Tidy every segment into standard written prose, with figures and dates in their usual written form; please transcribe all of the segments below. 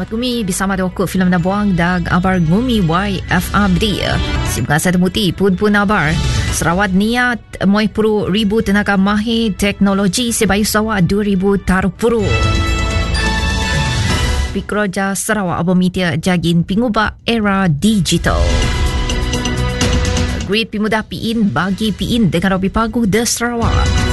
Gumi bersama Doko Film Nabuang dan Abar Gumi YFABD. Si Pengasas Temuti pun abar. Sarawak niat moi puru ribu tenaga mahir teknologi sebayu Sarawak 2000 tarupuru. Pikroja Sarawak abomitia jagin pingubah era digital. Grid Pemuda PIN bagi PIN dengan Robi Pagu The Sarawak.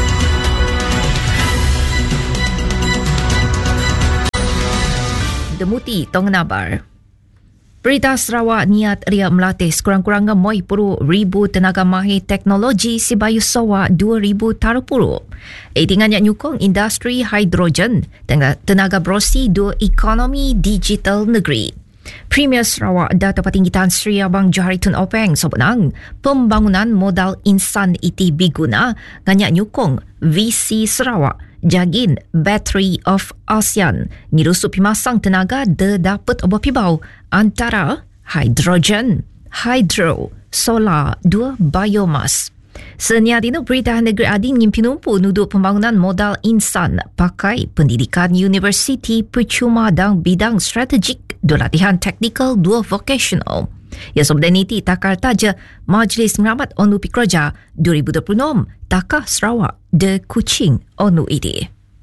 Demuti Tong Nabar. Berita Sarawak niat ria melatih sekurang-kurangnya moi puru ribu tenaga mahir teknologi sebayu Sarawak 2000 tarupuru. Dengan yang nyukong industri hidrogen dengan tenaga berosi do ekonomi digital negeri. Premier Sarawak Dato' Patinggi Tan Sri Abang Johari Tun Openg sebenang pembangunan modal insan iti biguna nganyak nyukong VC Sarawak jagin Battery of ASEAN ngirusup pimasang tenaga de dapat obat pibau antara hidrogen, hydro, solar, dua biomas. Senyadino berita negeri ading ngimpinumpu nuduk pembangunan modal insan pakai pendidikan universiti percuma dan bidang strategik dua latihan teknikal dua vocational. Ya sebenarnya takar taja Majlis Meramat ONU Pikroja 2026 Takah Sarawak de Kuching ONU ini.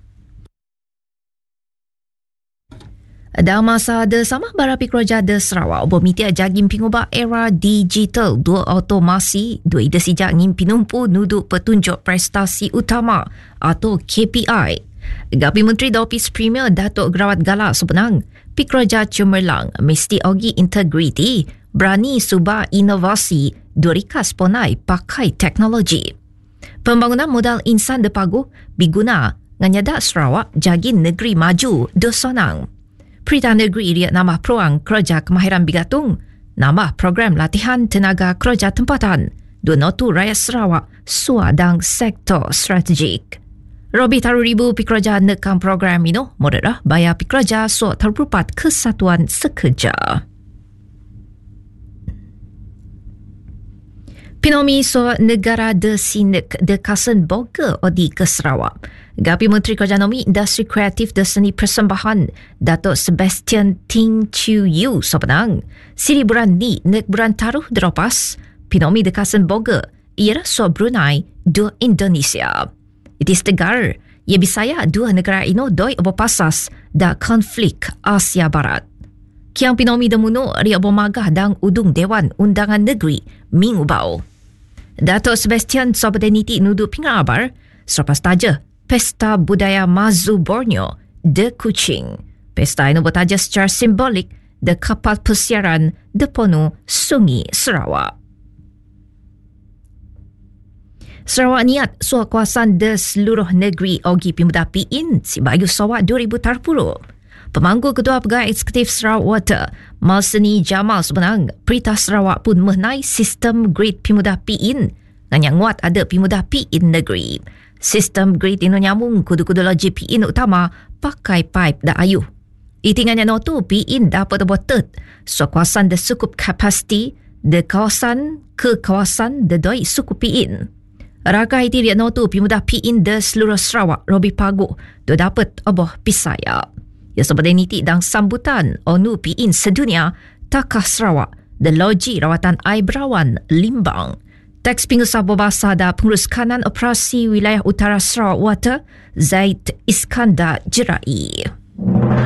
Dalam masa de sama bara Pikroja de Sarawak bomitia jagim pingubah era digital dua otomasi dua ide sijak ngim pinumpu nuduk petunjuk prestasi utama atau KPI. Gapi Menteri Office Premier Datuk Gerawat Galak sebenang Pikroja Cemerlang mesti ogi integriti berani subah inovasi durikas ponai pakai teknologi. Pembangunan modal insan de pagu biguna nganyada Sarawak jagin negeri maju do sonang. Perintah negeri dia nambah peluang kerja kemahiran bigatung, nambah program latihan tenaga kerja tempatan, dua notu rakyat Sarawak suadang sektor strategik. Robi taruh ribu pekerja nekam program ini, moderah bayar pekerja so terberupat kesatuan sekerja. Pinomi so negara de sinek de kasen boga odi ke Sarawak. Gapi Menteri Kerja Nomi Industri Kreatif de Seni Persembahan Datuk Sebastian Ting Chiu Yu sebenang siri buran ni nek buran taruh dropas Pinomi de kasen boga ialah so Brunei do Indonesia. It is tegar ia bisaya dua negara ino doi obopasas da konflik Asia Barat. Kiang Pinomi de muno ria bomagah dang udung Dewan Undangan Negeri Minggu bau. Datuk Sebastian Sobadeniti nudu pingabar selepas taja Pesta Budaya Mazu Borneo de Kuching. Pesta ini bertaja secara simbolik de kapal persiaran de Ponu Sungi Sarawak. Sarawak niat suah kawasan de seluruh negeri ogi pemuda PIN si bayu Sarawak 2000 tarpuluh. Pemangku Ketua Pegawai Eksekutif Sarawak Water, Malseni Jamal sebenang Perintah Sarawak pun mengenai sistem grid pemuda PIN yang nguat ada pemuda PIN negeri. Sistem grid ini nyambung kudu-kudu logi PIN utama pakai pipe da ayuh. Itingannya notu PIN dapat terbuat so kawasan de sukup kapasiti de kawasan ke kawasan de doi sukup PIN. Rakai iti dia notu pemuda PIN de seluruh Sarawak Robi Pagu do dapat oboh pisaya. Ya seperti niti dan sambutan ONU PIN sedunia Takah Sarawak de loji rawatan air berawan Limbang. Teks Pengusaha Berbahasa dan Pengurus Kanan Operasi Wilayah Utara Sarawak Water Zaid Iskandar Jerai.